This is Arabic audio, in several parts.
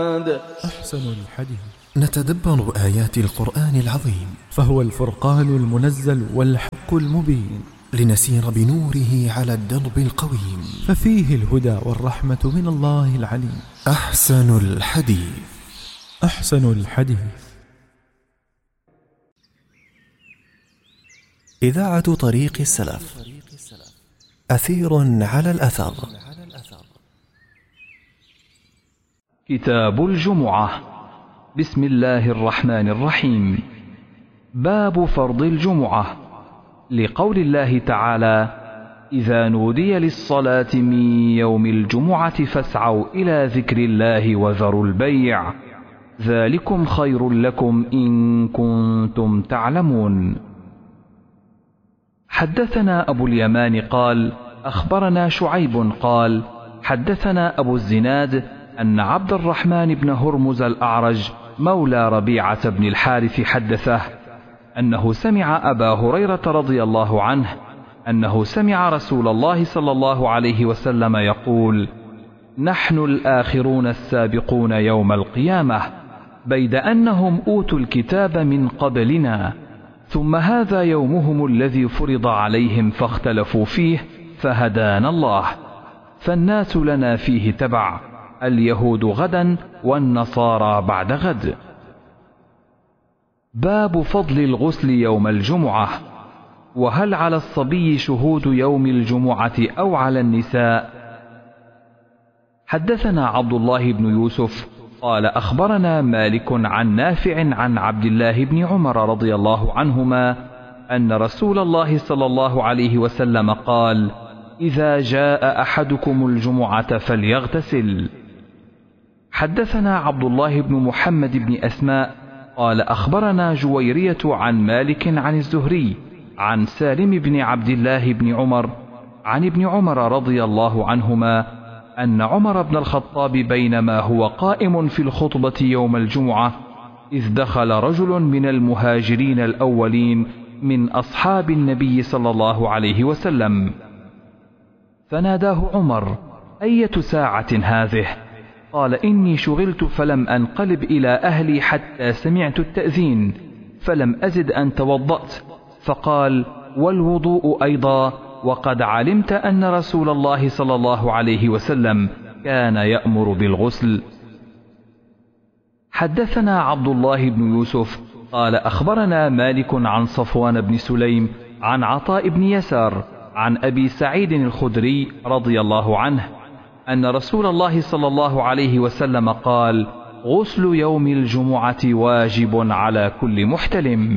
أحسن الحديث. نتدبر آيات القرآن العظيم، فهو الفرقان المنزل والحق المبين، لنسير بنوره على الدرب القويم، ففيه الهدى والرحمة من الله العليم. أحسن الحديث. أحسن الحديث. إذاعة طريق السلف، أثير على الأثر. كتاب الجمعة. بسم الله الرحمن الرحيم. باب فرض الجمعة، لقول الله تعالى: إذا نودي للصلاة من يوم الجمعة فاسعوا إلى ذكر الله وذروا البيع، ذلكم خير لكم إن كنتم تعلمون. حدثنا أبو اليمان قال: أخبرنا شعيب قال: حدثنا أبو الزناد أن عبد الرحمن بن هرمز الأعرج مولى ربيعة بن الحارث حدثه أنه سمع أبا هريرة رضي الله عنه أنه سمع رسول الله صلى الله عليه وسلم يقول: نحن الآخرون السابقون يوم القيامة، بيد أنهم أوتوا الكتاب من قبلنا، ثم هذا يومهم الذي فرض عليهم فاختلفوا فيه فهدانا الله، فالناس لنا فيه تبع، اليهود غدا والنصارى بعد غد. باب فضل الغسل يوم الجمعة، وهل على الصبي شهود يوم الجمعة أو على النساء؟ حدثنا عبد الله بن يوسف قال: أخبرنا مالك عن نافع عن عبد الله بن عمر رضي الله عنهما أن رسول الله صلى الله عليه وسلم قال: إذا جاء أحدكم الجمعة فليغتسل. حدثنا عبد الله بن محمد بن أسماء قال: أخبرنا جويرية عن مالك عن الزهري عن سالم بن عبد الله بن عمر عن ابن عمر رضي الله عنهما أن عمر بن الخطاب بينما هو قائم في الخطبة يوم الجمعة إذ دخل رجل من المهاجرين الأولين من أصحاب النبي صلى الله عليه وسلم، فناداه عمر: أية ساعة هذه؟ قال: إني شغلت فلم أنقلب إلى أهلي حتى سمعت التأذين، فلم أزد أن توضأت. فقال: والوضوء أيضا، وقد علمت أن رسول الله صلى الله عليه وسلم كان يأمر بالغسل. حدثنا عبد الله بن يوسف قال: أخبرنا مالك عن صفوان بن سليم عن عطاء بن يسار عن أبي سعيد الخدري رضي الله عنه أن رسول الله صلى الله عليه وسلم قال: غسل يوم الجمعة واجب على كل محتلم.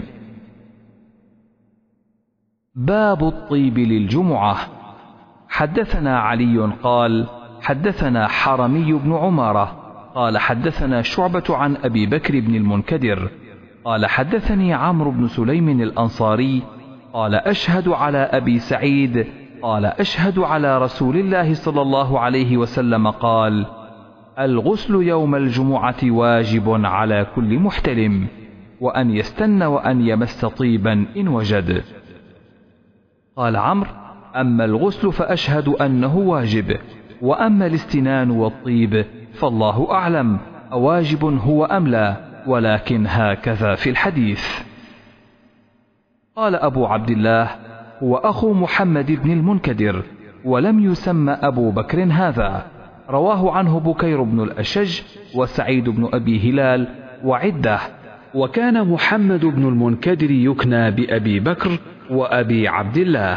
باب الطيب للجمعة. حدثنا علي قال: حدثنا حرمي بن عمارة قال: حدثنا شعبة عن أبي بكر بن المنكدر قال: حدثني عمرو بن سليم الأنصاري قال: أشهد على أبي سعيد قال: أشهد على رسول الله صلى الله عليه وسلم قال: الغسل يوم الجمعة واجب على كل محتلم، وأن يستن وأن يمس طيبا إن وجد. قال عمرو: أما الغسل فأشهد أنه واجب، وأما الاستنان والطيب فالله أعلم أواجب هو أم لا، ولكن هكذا في الحديث. قال أبو عبد الله: هو أخو محمد بن المنكدر، ولم يسمى أبو بكر هذا. رواه عنه بكير بن الأشج وسعيد بن أبي هلال وعدة، وكان محمد بن المنكدر يكنى بأبي بكر وأبي عبد الله.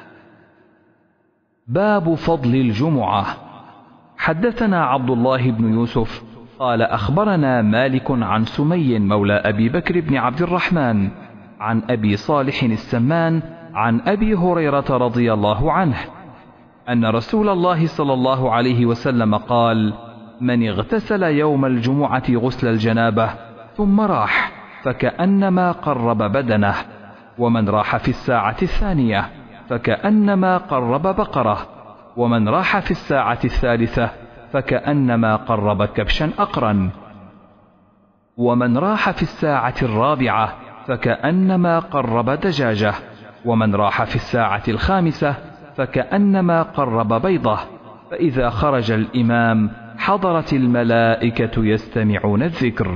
باب فضل الجمعة. حدثنا عبد الله بن يوسف قال: أخبرنا مالك عن سمي مولى أبي بكر بن عبد الرحمن عن أبي صالح السمان عن أبي هريرة رضي الله عنه أن رسول الله صلى الله عليه وسلم قال: من اغتسل يوم الجمعة غسل الجنابة ثم راح فكأنما قرب بدنه، ومن راح في الساعة الثانية فكأنما قرب بقرة، ومن راح في الساعة الثالثة فكأنما قرب كبشا أقرا، ومن راح في الساعة الرابعة فكأنما قرب دجاجة، ومن راح في الساعة الخامسة فكأنما قرب بيضة، فإذا خرج الإمام حضرت الملائكة يستمعون الذكر.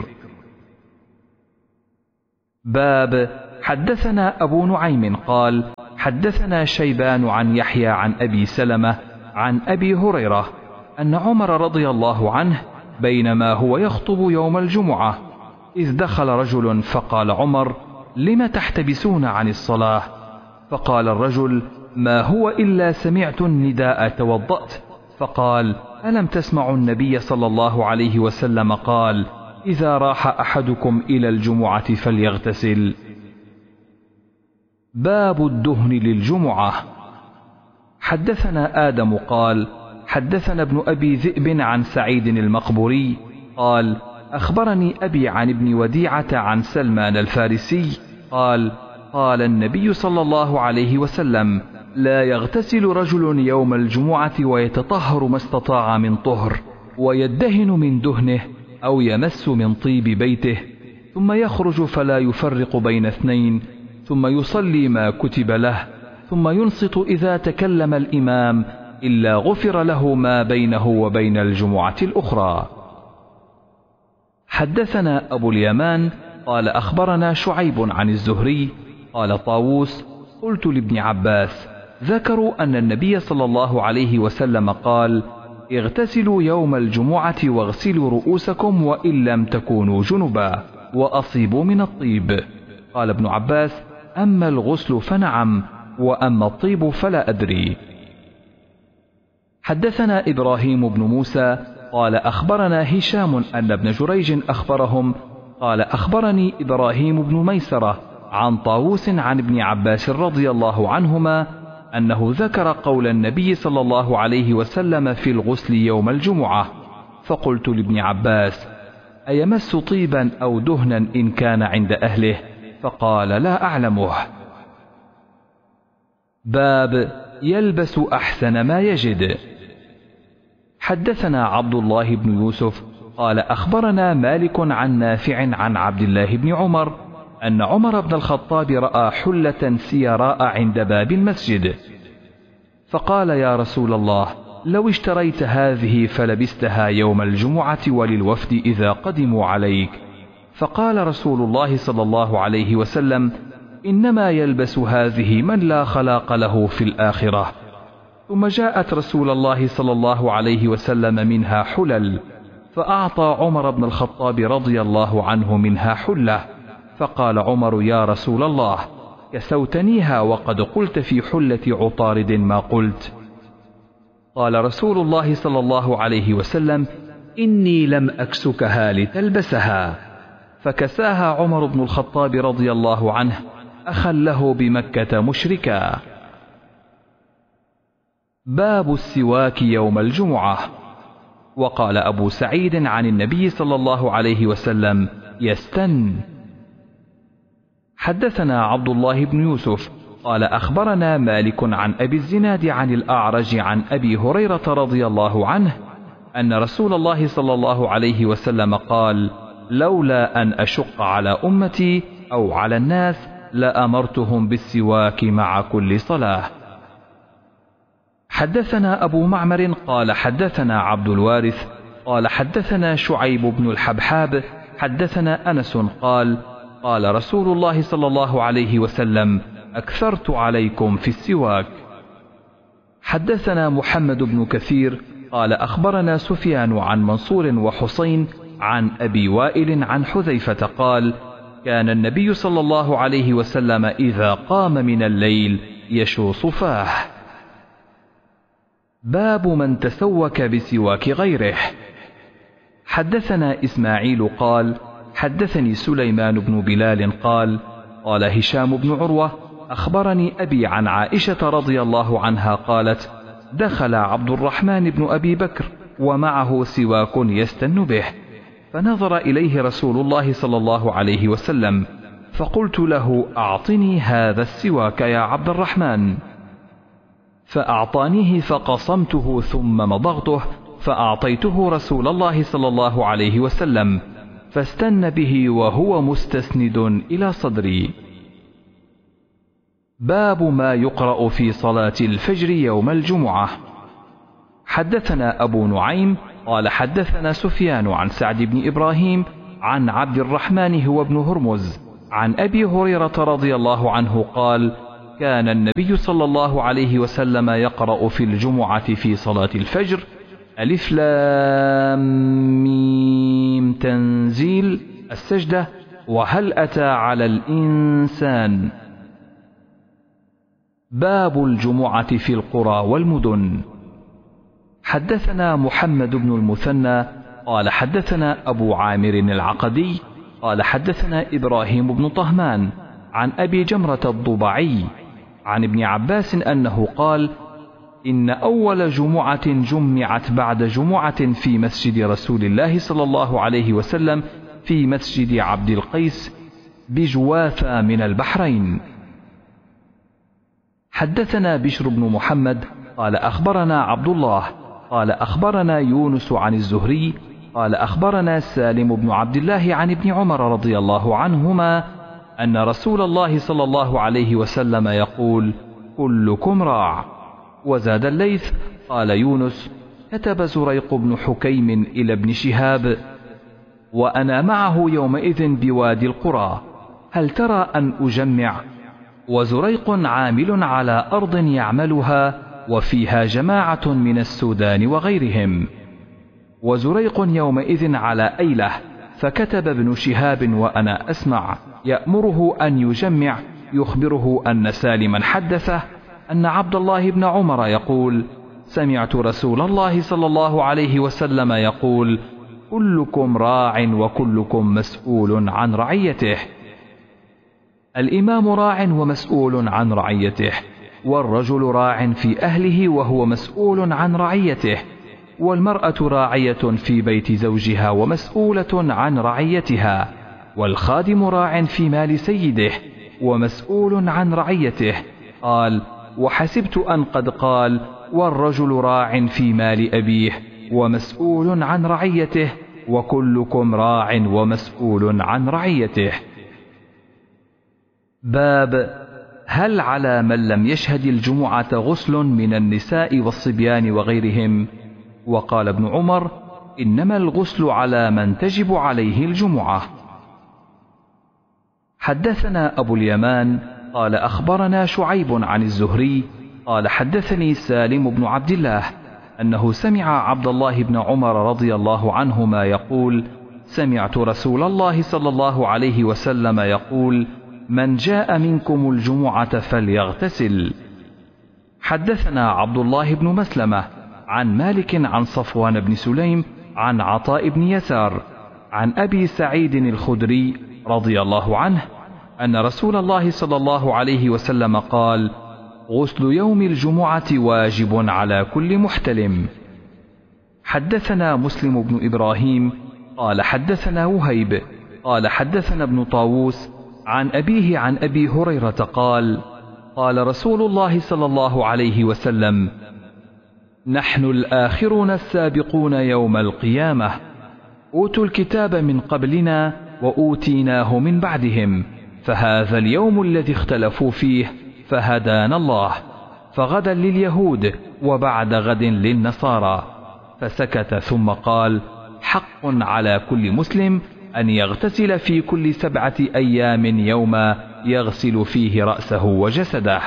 باب حدثنا أبو نعيم قال حدثنا شيبان عن يحيى عن أبي سلمة عن أبي هريرة أن عمر رضي الله عنه بينما هو يخطب يوم الجمعة إذ دخل رجل فقال عمر: لم تحتبسون عن الصلاة؟ فقال الرجل: ما هو إلا سمعت النداء توضأت. فقال: ألم تسمعوا النبي صلى الله عليه وسلم قال: إذا راح أحدكم إلى الجمعة فليغتسل. باب الدهن للجمعة. حدثنا آدم قال حدثنا ابن أبي ذئب عن سعيد المقبوري قال أخبرني أبي عن ابن وديعة عن سلمان الفارسي قال: قال النبي صلى الله عليه وسلم: لا يغتسل رجل يوم الجمعة ويتطهر ما استطاع من طهر ويدهن من دهنه أو يمس من طيب بيته ثم يخرج فلا يفرق بين اثنين ثم يصلي ما كتب له ثم ينصت إذا تكلم الإمام إلا غفر له ما بينه وبين الجمعة الأخرى. حدثنا أبو اليمان قال أخبرنا شعيب عن الزهري قال طاووس: قلت لابن عباس: ذكروا أن النبي صلى الله عليه وسلم قال: اغتسلوا يوم الجمعة واغسلوا رؤوسكم وإن لم تكونوا جنبا وأصيبوا من الطيب. قال ابن عباس: أما الغسل فنعم، وأما الطيب فلا أدري. حدثنا إبراهيم بن موسى قال أخبرنا هشام أن ابن جريج أخبرهم قال أخبرني إبراهيم بن ميسرة عن طاووس عن ابن عباس رضي الله عنهما أنه ذكر قول النبي صلى الله عليه وسلم في الغسل يوم الجمعة، فقلت لابن عباس: أيمس طيبا أو دهنا إن كان عند أهله؟ فقال: لا أعلمه. باب يلبس أحسن ما يجد. حدثنا عبد الله بن يوسف قال أخبرنا مالك عن نافع عن عبد الله بن عمر أن عمر بن الخطاب رأى حلة سيراء عند باب المسجد، فقال: يا رسول الله، لو اشتريت هذه فلبستها يوم الجمعة وللوفد إذا قدموا عليك. فقال رسول الله صلى الله عليه وسلم: إنما يلبس هذه من لا خلاق له في الآخرة. ثم جاءت رسول الله صلى الله عليه وسلم منها حلل، فأعطى عمر بن الخطاب رضي الله عنه منها حلة، فقال عمر: يا رسول الله، كسوتنيها وقد قلت في حلة عطارد ما قلت. قال رسول الله صلى الله عليه وسلم: إني لم أكسكها لتلبسها. فكساها عمر بن الخطاب رضي الله عنه أخا له بمكة مشركا. باب السواك يوم الجمعة. وقال أبو سعيد عن النبي صلى الله عليه وسلم: يستن. حدثنا عبد الله بن يوسف قال أخبرنا مالك عن أبي الزناد عن الأعرج عن أبي هريرة رضي الله عنه أن رسول الله صلى الله عليه وسلم قال: لولا أن أشق على أمتي أو على الناس لأمرتهم بالسواك مع كل صلاة. حدثنا أبو معمر قال حدثنا عبد الوارث قال حدثنا شعيب بن الحبحاب حدثنا أنس قال: قال رسول الله صلى الله عليه وسلم: أكثرت عليكم في السواك. حدثنا محمد بن كثير قال أخبرنا سفيان عن منصور وحسين عن أبي وائل عن حذيفة قال: كان النبي صلى الله عليه وسلم إذا قام من الليل يشوص فاه. باب من تسوك بسواك غيره. حدثنا إسماعيل قال حدثني سليمان بن بلال قال: قال هشام بن عروة أخبرني أبي عن عائشة رضي الله عنها قالت: دخل عبد الرحمن بن أبي بكر ومعه سواك يستن به، فنظر إليه رسول الله صلى الله عليه وسلم، فقلت له: أعطني هذا السواك يا عبد الرحمن. فأعطانيه فقصمته ثم مضغته فأعطيته رسول الله صلى الله عليه وسلم، فاستن به وهو مستسند إلى صدري. باب ما يقرأ في صلاة الفجر يوم الجمعة. حدثنا أبو نعيم قال حدثنا سفيان عن سعد بن إبراهيم عن عبد الرحمن هو بن هرمز عن أبي هريرة رضي الله عنه قال كان النبي صلى الله عليه وسلم يقرأ في الجمعة في صلاة الفجر ألف لام ميم تنزيل السجدة وهل أتى على الإنسان. باب الجمعة في القرى والمدن. حدثنا محمد بن المثنى قال حدثنا أبو عامر العقدي قال حدثنا إبراهيم بن طهمان عن أبي جمرة الضبعي عن ابن عباس أنه قال إن أول جمعة جمعت بعد جمعة في مسجد رسول الله صلى الله عليه وسلم في مسجد عبد القيس بجوافة من البحرين. حدثنا بشر بن محمد قال أخبرنا عبد الله قال أخبرنا يونس عن الزهري قال أخبرنا سالم بن عبد الله عن ابن عمر رضي الله عنهما أن رسول الله صلى الله عليه وسلم يقول كلكم راع. وزاد الليث قال يونس كتب زريق بن حكيم إلى ابن شهاب وأنا معه يومئذ بوادي القرى هل ترى أن أجمع؟ وزريق عامل على أرض يعملها وفيها جماعة من السودان وغيرهم. وزريق يومئذ على أيله فكتب ابن شهاب وأنا أسمع يأمره أن يجمع يخبره أن سالما حدثه أن عبد الله بن عمر يقول سمعت رسول الله صلى الله عليه وسلم يقول كلكم راع وكلكم مسؤول عن رعيته. الإمام راع ومسؤول عن رعيته والرجل راع في أهله وهو مسؤول عن رعيته والمرأة راعية في بيت زوجها ومسؤولة عن رعيتها والخادم راع في مال سيده ومسؤول عن رعيته. قال وحسبت أن قد قال والرجل راع في مال أبيه ومسؤول عن رعيته وكلكم راع ومسؤول عن رعيته. باب هل على من لم يشهد الجمعة غسل من النساء والصبيان وغيرهم؟ وقال ابن عمر إنما الغسل على من تجب عليه الجمعة. حدثنا أبو اليمان قال أخبرنا شعيب عن الزهري قال حدثني سالم بن عبد الله أنه سمع عبد الله بن عمر رضي الله عنهما يقول سمعت رسول الله صلى الله عليه وسلم يقول من جاء منكم الجمعة فليغتسل. حدثنا عبد الله بن مسلمة عن مالك عن صفوان بن سليم عن عطاء بن يسار عن أبي سعيد الخدري رضي الله عنه أن رسول الله صلى الله عليه وسلم قال غسل يوم الجمعة واجب على كل محتلم. حدثنا مسلم بن إبراهيم قال حدثنا وهيب قال حدثنا ابن طاووس عن أبيه عن أبي هريرة قال قال رسول الله صلى الله عليه وسلم نحن الآخرون السابقون يوم القيامة أوتوا الكتاب من قبلنا وأوتيناه من بعدهم فهذا اليوم الذي اختلفوا فيه فهدانا الله فغدا لليهود وبعد غد للنصارى. فسكت ثم قال حق على كل مسلم أن يغتسل في كل 7 أيام يوما يغسل فيه رأسه وجسده.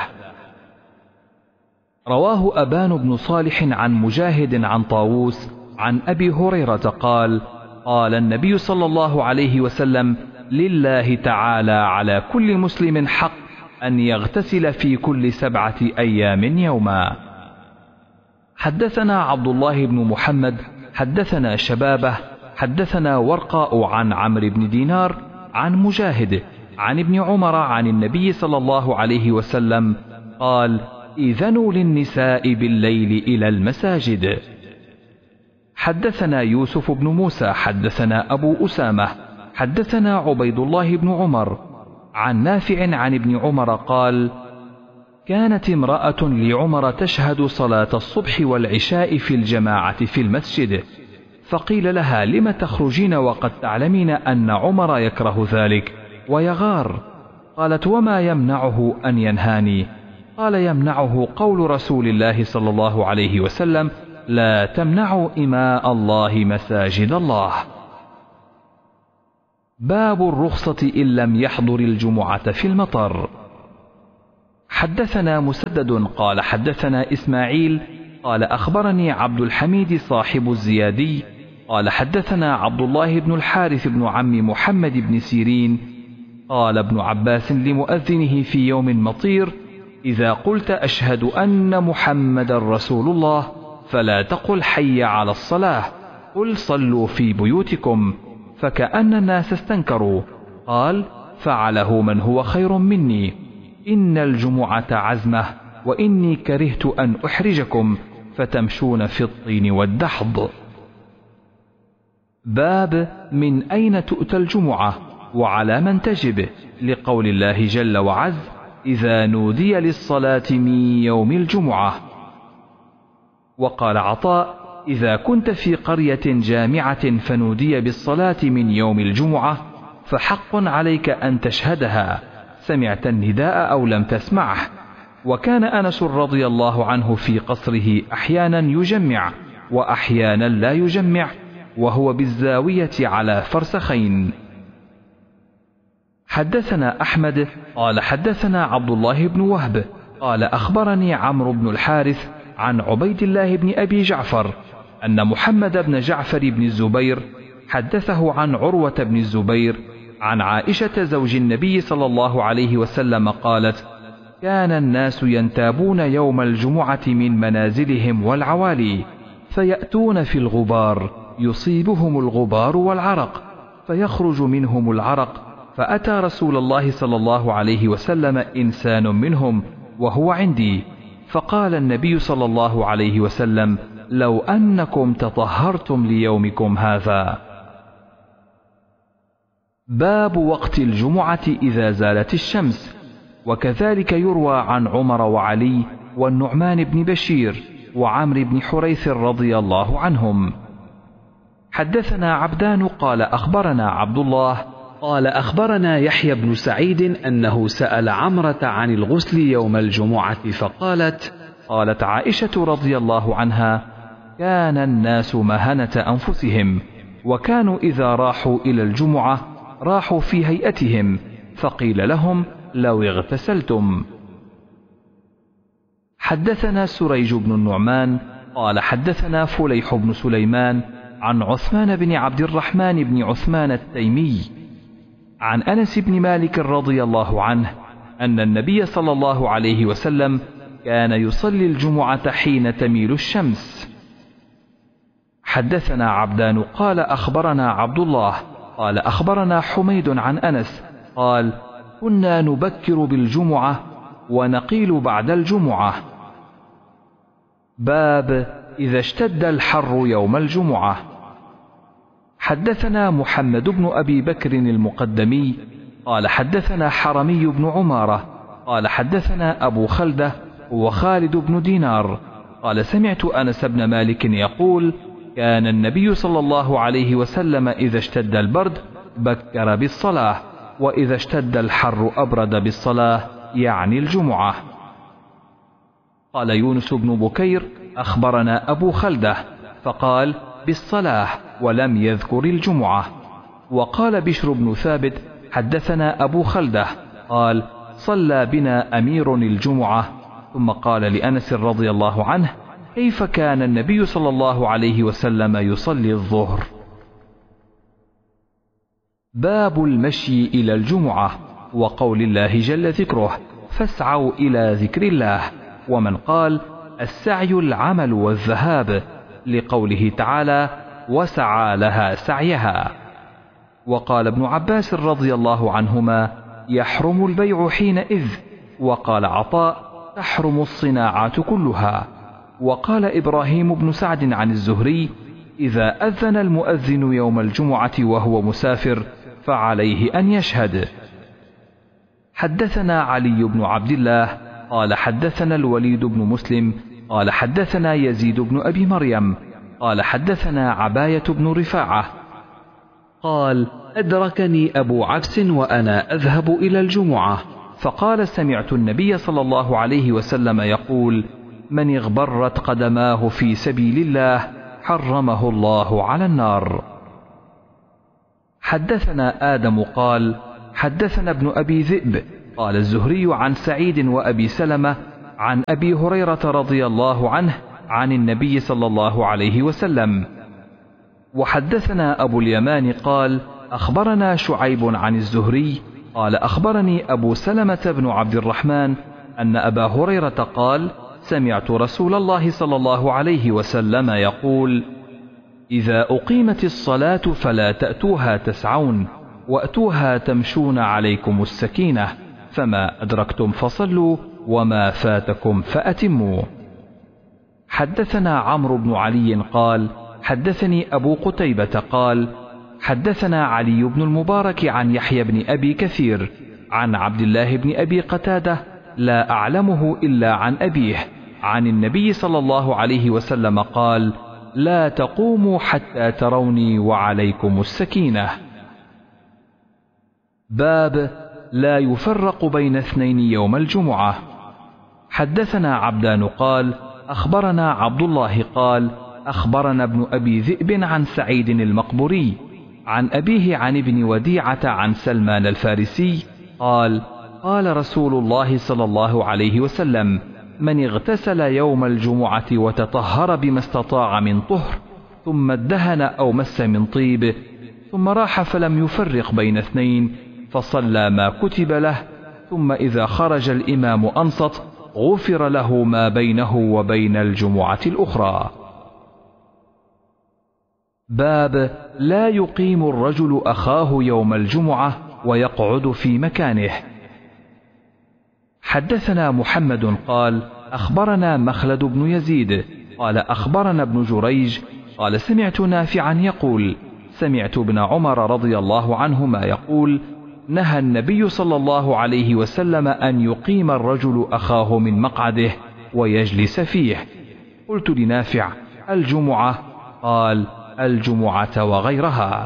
رواه أبان بن صالح عن مجاهد عن طاووس عن أبي هريرة قال قال النبي صلى الله عليه وسلم لله تعالى على كل مسلم حق أن يغتسل في كل 7 أيام يوما. حدثنا عبد الله بن محمد حدثنا شبابه حدثنا ورقاء عن عمرو بن دينار عن مجاهد عن ابن عمر عن النبي صلى الله عليه وسلم قال إذنوا للنساء بالليل إلى المساجد. حدثنا يوسف بن موسى حدثنا أبو أسامة حدثنا عبيد الله بن عمر عن نافع عن ابن عمر قال كانت امرأة لعمر تشهد صلاة الصبح والعشاء في الجماعة في المسجد فقيل لها لم تخرجين وقد تعلمين أن عمر يكره ذلك ويغار؟ قالت وما يمنعه أن ينهاني؟ قال يمنعه قول رسول الله صلى الله عليه وسلم لا تمنعوا إماء الله مساجد الله. باب الرخصة إن لم يحضر الجمعة في المطر. حدثنا مسدد قال حدثنا إسماعيل قال أخبرني عبد الحميد صاحب الزيادي قال حدثنا عبد الله بن الحارث بن عم محمد بن سيرين قال ابن عباس لمؤذنه في يوم مطير: إذا قلت أشهد أن محمد رسول الله فلا تقل حي على الصلاة، قل صلوا في بيوتكم. فكأن الناس استنكروا. قال: فعله من هو خير مني، إن الجمعة عزمة، وإني كرهت أن أحرجكم فتمشون في الطين والدحض. باب من أين تؤتى الجمعة وعلى من تجب، لقول الله جل وعز: إذا نودي للصلاة من يوم الجمعة. وقال عطاء: إذا كنت في قرية جامعة فنودي بالصلاة من يوم الجمعة فحق عليك أن تشهدها، سمعت النداء أو لم تسمعه. وكان أنس رضي الله عنه في قصره أحيانا يجمع وأحيانا لا يجمع، وهو بالزاوية على فرسخين. حدثنا أحمد قال حدثنا عبد الله بن وهب قال أخبرني عمرو بن الحارث عن عبيد الله بن أبي جعفر أن محمد بن جعفر بن الزبير حدثه عن عروة بن الزبير عن عائشة زوج النبي صلى الله عليه وسلم قالت: كان الناس ينتابون يوم الجمعة من منازلهم والعوالي، فيأتون في الغبار يصيبهم الغبار والعرق، فيخرج منهم العرق، فأتى رسول الله صلى الله عليه وسلم إنسان منهم وهو عندي، فقال النبي صلى الله عليه وسلم: لو أنكم تطهرتم ليومكم هذا. باب وقت الجمعة إذا زالت الشمس. وكذلك يروى عن عمر وعلي والنعمان بن بشير وعمرو بن حريث رضي الله عنهم. حدثنا عبدان قال أخبرنا عبد الله قال أخبرنا يحيى بن سعيد أنه سأل عمرة عن الغسل يوم الجمعة قالت عائشة رضي الله عنها: كان الناس مهنة أنفسهم، وكانوا إذا راحوا إلى الجمعة راحوا في هيئتهم، فقيل لهم: لو اغتسلتم. حدثنا سريج بن النعمان قال حدثنا فليح بن سليمان عن عثمان بن عبد الرحمن بن عثمان التيمي عن أنس بن مالك رضي الله عنه أن النبي صلى الله عليه وسلم كان يصلي الجمعة حين تميل الشمس. حدثنا عبدان قال أخبرنا عبد الله قال أخبرنا حميد عن أنس قال: كنا نبكر بالجمعة ونقيل بعد الجمعة. باب إذا اشتد الحر يوم الجمعة. حدثنا محمد بن أبي بكر المقدمي قال حدثنا حرمي بن عمارة قال حدثنا أبو خلدة وخالد بن دينار قال: سمعت أنس بن مالك يقول: كان النبي صلى الله عليه وسلم إذا اشتد البرد بكر بالصلاة، وإذا اشتد الحر أبرد بالصلاة، يعني الجمعة. قال يونس بن بكير: أخبرنا أبو خلدة، فقال: بالصلاة، ولم يذكر الجمعة. وقال بشر بن ثابت: حدثنا أبو خلدة قال: صلى بنا أمير الجمعة، ثم قال لأنس رضي الله عنه: كيف كان النبي صلى الله عليه وسلم يصلي الظهر؟ باب المشي إلى الجمعة، وقول الله جل ذكره: فاسعوا إلى ذكر الله. ومن قال: السعي العمل والذهاب، لقوله تعالى: وسعى لها سعيها. وقال ابن عباس رضي الله عنهما: يحرم البيع حينئذ. وقال عطاء: تحرم الصناعات كلها. وقال إبراهيم بن سعد عن الزهري: إذا أذن المؤذن يوم الجمعة وهو مسافر فعليه أن يشهد. حدثنا علي بن عبد الله قال حدثنا الوليد بن مسلم قال حدثنا يزيد بن أبي مريم قال حدثنا عباية بن رفاعة قال: أدركني أبو عبس وأنا أذهب إلى الجمعة، فقال: سمعت النبي صلى الله عليه وسلم يقول: من اغبرت قدماه في سبيل الله حرمه الله على النار. حدثنا آدم قال حدثنا ابن أبي ذئب قال الزهري عن سعيد وأبي سلمة عن أبي هريرة رضي الله عنه عن النبي صلى الله عليه وسلم. وحدثنا أبو اليمان قال أخبرنا شعيب عن الزهري قال أخبرني أبو سلمة بن عبد الرحمن أن أبا هريرة قال سمعت رسول الله صلى الله عليه وسلم يقول إذا أقيمت الصلاة فلا تأتوها تسعون وأتوها تمشون عليكم السكينة فما أدركتم فصلوا وما فاتكم فأتموا. حدثنا عمرو بن علي قال حدثني أبو قتيبة قال حدثنا علي بن المبارك عن يحيى بن أبي كثير عن عبد الله بن أبي قتادة لا أعلمه إلا عن أبيه عن النبي صلى الله عليه وسلم قال لا تقوموا حتى تروني وعليكم السكينة. باب لا يفرق بين اثنين يوم الجمعة. حدثنا عبدان قال أخبرنا عبد الله قال أخبرنا ابن أبي ذئب عن سعيد المقبوري عن أبيه عن ابن وديعة عن سلمان الفارسي قال قال رسول الله صلى الله عليه وسلم من اغتسل يوم الجمعة وتطهر بما استطاع من طهر ثم ادهن أو مس من طيب ثم راح فلم يفرق بين اثنين فصلى ما كتب له ثم إذا خرج الإمام أنصت غفر له ما بينه وبين الجمعة الأخرى. باب لا يقيم الرجل أخاه يوم الجمعة ويقعد في مكانه. حدثنا محمد قال أخبرنا مخلد بن يزيد قال أخبرنا ابن جريج قال سمعت نافعا يقول سمعت ابن عمر رضي الله عنهما يقول نهى النبي صلى الله عليه وسلم أن يقيم الرجل أخاه من مقعده ويجلس فيه. قلت لنافع الجمعة؟ قال الجمعة وغيرها.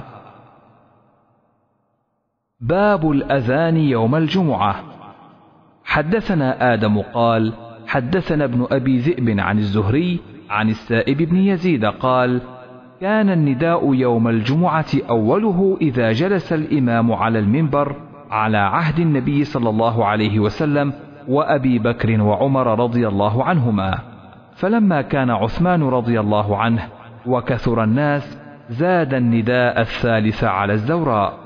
باب الأذان يوم الجمعة. حدثنا آدم قال حدثنا ابن أبي ذئب عن الزهري عن السائب بن يزيد قال كان النداء يوم الجمعة أوله إذا جلس الإمام على المنبر على عهد النبي صلى الله عليه وسلم وأبي بكر وعمر رضي الله عنهما، فلما كان عثمان رضي الله عنه وكثر الناس زاد النداء الثالث على الزوراء.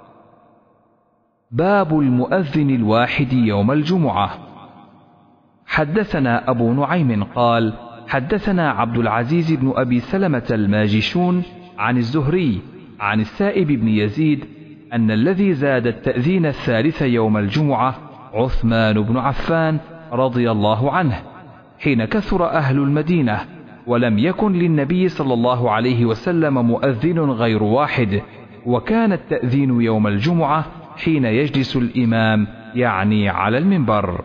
باب المؤذن الواحد يوم الجمعة. حدثنا أبو نعيم قال حدثنا عبد العزيز بن أبي سلمة الماجشون عن الزهري عن السائب بن يزيد أن الذي زاد التأذين الثالث يوم الجمعة عثمان بن عفان رضي الله عنه حين كثر أهل المدينة ولم يكن للنبي صلى الله عليه وسلم مؤذن غير واحد، وكان التأذين يوم الجمعة حين يجلس الإمام يعني على المنبر.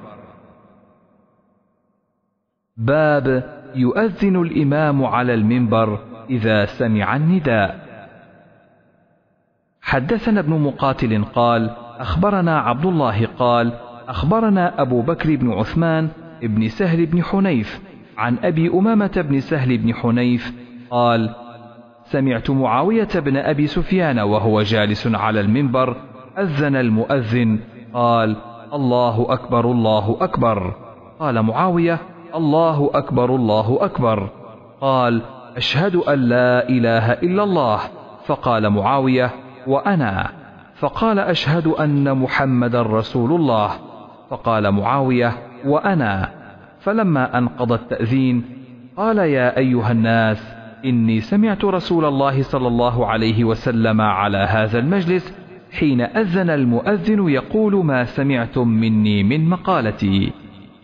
باب يؤذن الإمام على المنبر إذا سمع النداء. حدثنا ابن مقاتل قال أخبرنا عبد الله قال أخبرنا أبو بكر بن عثمان ابن سهل بن حنيف عن أبي أمامة بن سهل بن حنيف قال سمعت معاوية بن أبي سفيان وهو جالس على المنبر أذن المؤذن قال الله أكبر الله أكبر. قال معاوية الله أكبر الله أكبر. قال أشهد أن لا إله إلا الله. فقال معاوية وأنا. فقال أشهد أن محمد رسول الله. فقال معاوية وأنا. فلما أنقضى التأذين قال يا أيها الناس إني سمعت رسول الله صلى الله عليه وسلم على هذا المجلس حين أذن المؤذن يقول ما سمعتم مني من مقالتي.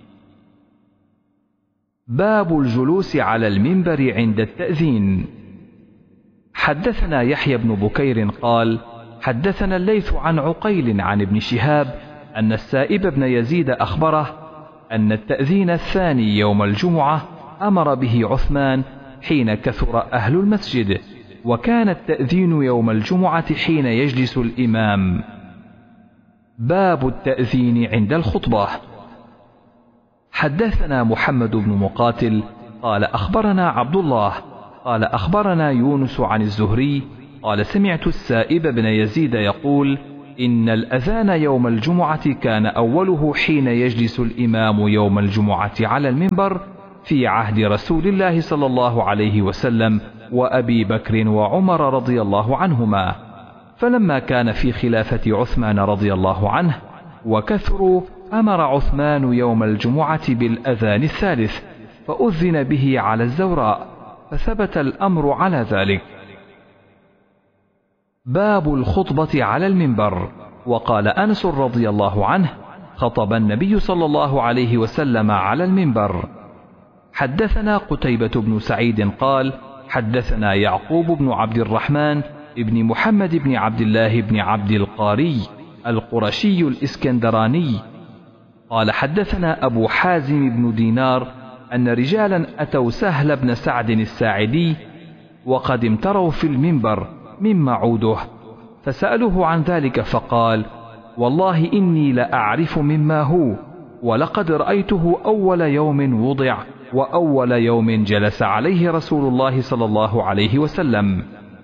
باب الجلوس على المنبر عند التأذين. حدثنا يحيى بن بكير قال حدثنا الليث عن عقيل عن ابن شهاب أن السائب بن يزيد أخبره أن التأذين الثاني يوم الجمعة أمر به عثمان حين كثر أهل المسجد، وكان التأذين يوم الجمعة حين يجلس الإمام. باب التأذين عند الخطبة. حدثنا محمد بن مقاتل قال أخبرنا عبد الله قال أخبرنا يونس عن الزهري قال سمعت السائب بن يزيد يقول إن الأذان يوم الجمعة كان أوله حين يجلس الإمام يوم الجمعة على المنبر في عهد رسول الله صلى الله عليه وسلم وأبي بكر وعمر رضي الله عنهما، فلما كان في خلافة عثمان رضي الله عنه وكثروا أمر عثمان يوم الجمعة بالأذان الثالث فأذن به على الزوراء، فثبت الأمر على ذلك. باب الخطبة على المنبر. وقال أنس رضي الله عنه خطب النبي صلى الله عليه وسلم على المنبر. حدثنا قتيبة بن سعيد قال حدثنا يعقوب بن عبد الرحمن ابن محمد بن عبد الله بن عبد القاري القرشي الإسكندراني قال حدثنا أبو حازم بن دينار أن رجالا أتوا سهل بن سعد الساعدي وقد امتروا في المنبر مما عوده، فسألوه عن ذلك فقال والله إني لأعرف مما هو، ولقد رأيته أول يوم وضع وأول يوم جلس عليه رسول الله صلى الله عليه وسلم.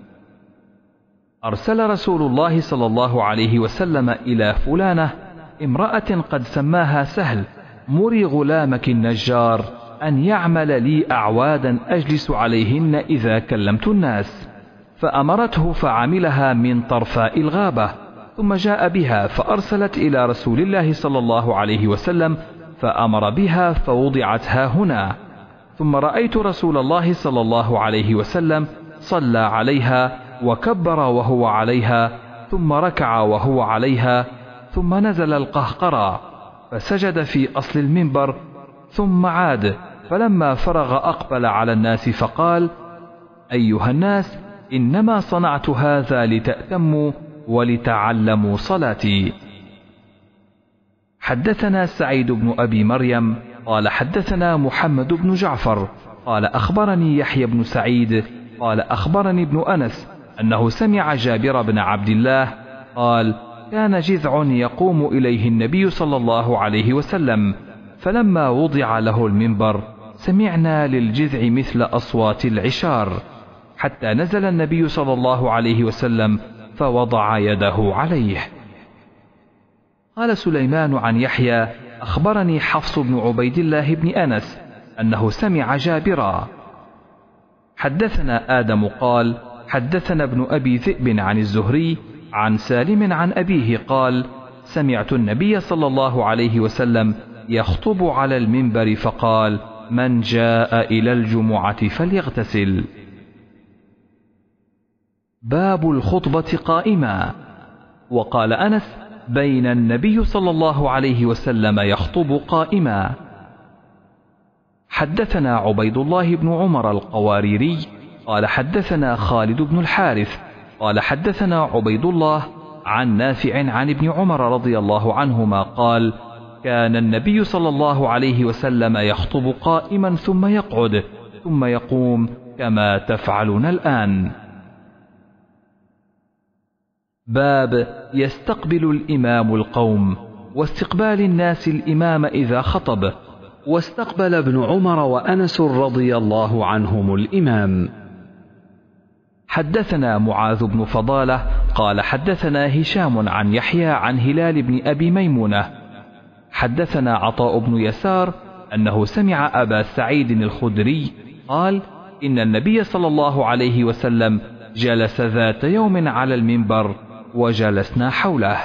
أرسل رسول الله صلى الله عليه وسلم إلى فلانة امرأة قد سماها سهل مري غلامك النجار أن يعمل لي أعوادا أجلس عليهن إذا كلمت الناس، فأمرته فعملها من طرفاء الغابة، ثم جاء بها فأرسلت إلى رسول الله صلى الله عليه وسلم فأمر بها فوضعت ها هنا، ثم رأيت رسول الله صلى الله عليه وسلم صلى عليها وكبر وهو عليها، ثم ركع وهو عليها، ثم نزل القهقرى فسجد في أصل المنبر، ثم عاد، فلما فرغ أقبل على الناس فقال أيها الناس إنما صنعت هذا لتأتموا ولتعلموا صلاتي. حدثنا سعيد بن أبي مريم قال حدثنا محمد بن جعفر قال أخبرني يحيى بن سعيد قال أخبرني ابن أنس أنه سمع جابر بن عبد الله قال كان جذع يقوم إليه النبي صلى الله عليه وسلم، فلما وضع له المنبر سمعنا للجذع مثل أصوات العشار، حتى نزل النبي صلى الله عليه وسلم فوضع يده عليه. قال سليمان عن يحيى أخبرني حفص بن عبيد الله بن أنس أنه سمع جابرا. حدثنا آدم قال حدثنا ابن أبي ذئب عن الزهري عن سالم عن أبيه قال سمعت النبي صلى الله عليه وسلم يخطب على المنبر فقال من جاء إلى الجمعة فليغتسل. باب الخطبة قائما. وقال أنس بين النبي صلى الله عليه وسلم يخطب قائما. حدثنا عبيد الله بن عمر القواريري قال حدثنا خالد بن الحارث قال حدثنا عبيد الله عن نافع عن ابن عمر رضي الله عنهما قال كان النبي صلى الله عليه وسلم يخطب قائما ثم يقعد ثم يقوم كما تفعلون الآن. باب يستقبل الإمام القوم واستقبال الناس الإمام إذا خطب. واستقبل ابن عمر وأنس رضي الله عنهم الإمام. حدثنا معاذ بن فضالة قال حدثنا هشام عن يحيى عن هلال بن أبي ميمونة حدثنا عطاء بن يسار أنه سمع أبا سعيد الخدري قال إن النبي صلى الله عليه وسلم جلس ذات يوم على المنبر وجلسنا حوله.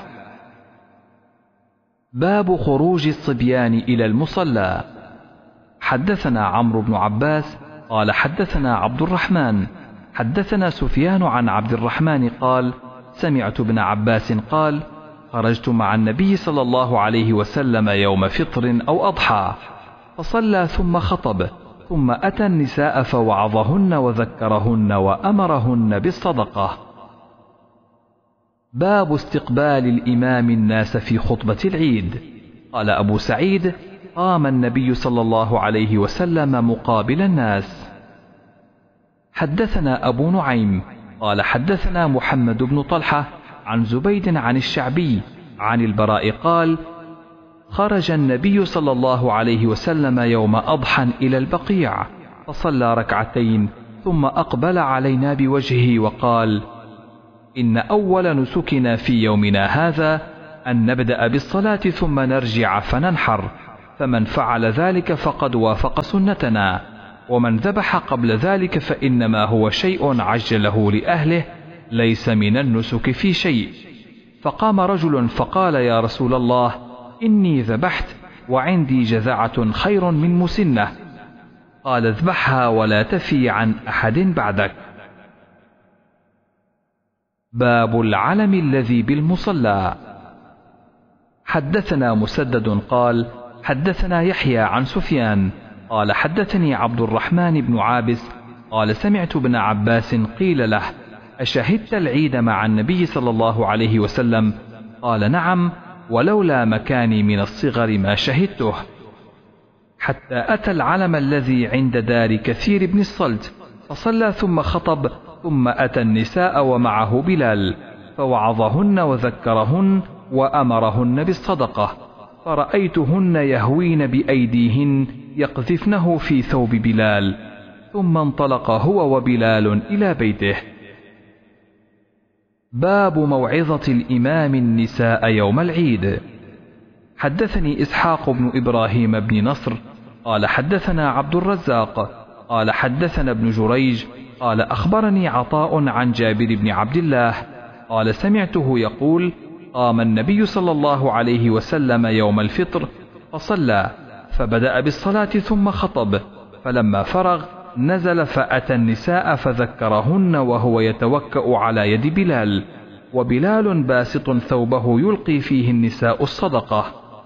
باب خروج الصبيان إلى المصلى. حدثنا عمرو بن عباس قال حدثنا عبد الرحمن حدثنا سفيان عن عبد الرحمن قال سمعت ابن عباس قال خرجت مع النبي صلى الله عليه وسلم يوم فطر أو أضحى فصلى ثم خطب ثم أتى النساء فوعظهن وذكرهن وأمرهن بالصدقة. باب استقبال الإمام الناس في خطبة العيد. قال أبو سعيد قام النبي صلى الله عليه وسلم مقابل الناس. حدثنا أبو نعيم قال حدثنا محمد بن طلحة عن زبيد عن الشعبي عن البراء قال خرج النبي صلى الله عليه وسلم يوم أضحى إلى البقيع فصلى ركعتين ثم أقبل علينا بوجهه وقال: إن أول نسكنا في يومنا هذا أن نبدأ بالصلاة ثم نرجع فننحر، فمن فعل ذلك فقد وافق سنتنا، ومن ذبح قبل ذلك فإنما هو شيء عجله لأهله ليس من النسك في شيء. فقام رجل فقال: يا رسول الله، إني ذبحت وعندي جذعة خير من مسنة. قال: اذبحها ولا تفي عن أحد بعدك. باب العلم الذي بالمصلى. حدثنا مسدد قال: حدثنا يحيى عن سفيان قال: حدثني عبد الرحمن بن عابس قال: سمعت ابن عباس قيل له: أشهدت العيد مع النبي صلى الله عليه وسلم؟ قال: نعم، ولولا مكاني من الصغر ما شهدته. حتى أتى العلم الذي عند دار كثير بن الصلت فصلى ثم خطب، ثم أتى النساء ومعه بلال فوعظهن وذكرهن وأمرهن بالصدقة، فرأيتهن يهوين بأيديهن يقذفنه في ثوب بلال، ثم انطلق هو وبلال إلى بيته. باب موعظة الإمام النساء يوم العيد. حدثني إسحاق بن إبراهيم بن نصر قال: حدثنا عبد الرزاق قال: حدثنا ابن جريج قال: أخبرني عطاء عن جابر بن عبد الله قال: سمعته يقول: قام النبي صلى الله عليه وسلم يوم الفطر فصلى، فبدأ بالصلاة ثم خطب، فلما فرغ نزل فأتى النساء فذكرهن وهو يتوكأ على يد بلال، وبلال باسط ثوبه يلقي فيه النساء الصدقة.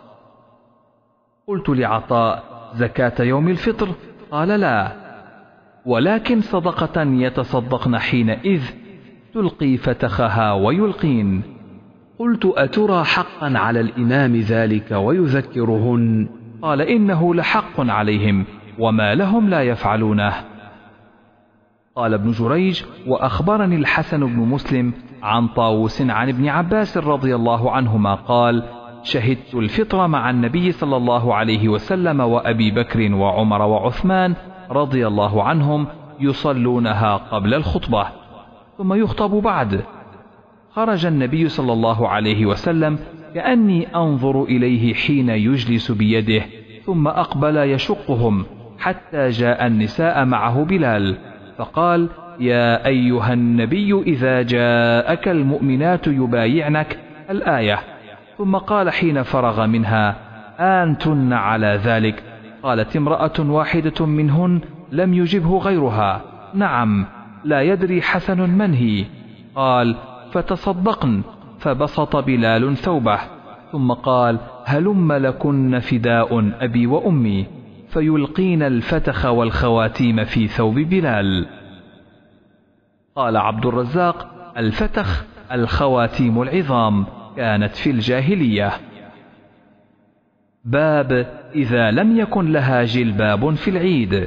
قلت لعطاء: زكاة يوم الفطر؟ قال: لا، ولكن صدقة يتصدقن حينئذ تلقي فتخها ويلقين. قلت: أترى حقا على الإمام ذلك ويذكرهن؟ قال: إنه لحق عليهم، وما لهم لا يفعلونه. قال ابن جريج: وأخبرني الحسن بن مسلم عن طاووس عن ابن عباس رضي الله عنهما قال: شهدت الفطر مع النبي صلى الله عليه وسلم وأبي بكر وعمر وعثمان رضي الله عنهم يصلونها قبل الخطبة ثم يخطب بعد. خرج النبي صلى الله عليه وسلم كأني أنظر إليه حين يجلس بيده، ثم أقبل يشقهم حتى جاء النساء معه بلال، فقال: يا أيها النبي إذا جاءك المؤمنات يبايعنك الآية. ثم قال حين فرغ منها: أنتن على ذلك؟ قالت امرأة واحدة منهن لم يجبه غيرها: نعم، لا يدري حسن من هي. قال: فتصدقن. فبسط بلال ثوبه، ثم قال: هلم لكن فداء أبي وأمي، فيلقين الفتخ والخواتيم في ثوب بلال. قال عبد الرزاق: الفتخ الخواتيم العظام، كانت في الجاهلية. باب إذا لم يكن لها جلباب في العيد.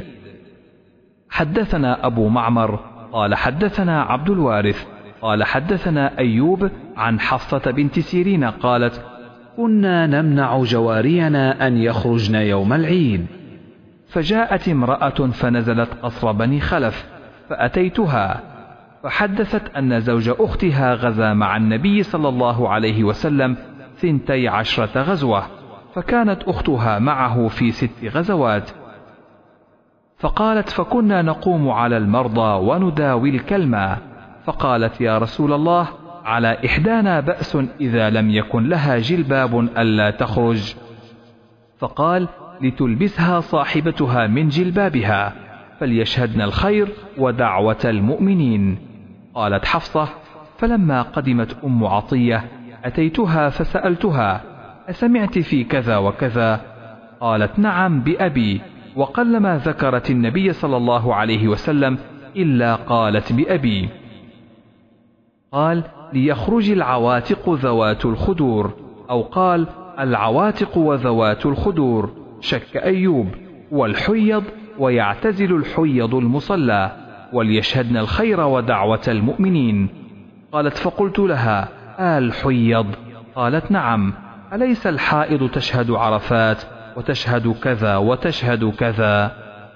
حدثنا أبو معمر قال: حدثنا عبد الوارث قال: حدثنا أيوب عن حفصة بنت سيرين قالت: كنا نمنع جوارينا أن يخرجن يوم العيد، فجاءت امرأة فنزلت قصر بني خلف، فأتيتها فحدثت أن زوج أختها غزا مع النبي صلى الله عليه وسلم 12 غزوة، فكانت أختها معه في 6 غزوات. فقالت: فكنا نقوم على المرضى ونداوي الكلمة، فقالت: يا رسول الله، على إحدانا بأس إذا لم يكن لها جلباب ألا تخرج. فقال: لتلبسها صاحبتها من جلبابها، فليشهدن الخير ودعوة المؤمنين. قالت حفصة: فلما قدمت أم عطية أتيتها فسألتها: أسمعت في كذا وكذا؟ قالت: نعم بأبي، وقلما ذكرت النبي صلى الله عليه وسلم إلا قالت بأبي. قال: ليخرج العواتق ذوات الخدور، أو قال: العواتق وذوات الخدور، شك أيوب، والحيض، ويعتزل الحيض المصلى، وليشهدن الخير ودعوة المؤمنين. قالت: فقلت لها: الحيض؟ قالت: نعم. أليس الحائض تشهد عرفات وتشهد كذا وتشهد كذا؟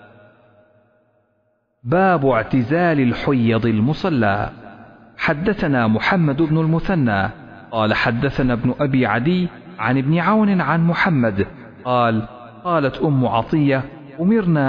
باب اعتزال الحيض المصلى. حدثنا محمد بن المثنى قال حدثنا ابن أبي عدي عن ابن عون عن محمد قال قالت أم عطية أمرنا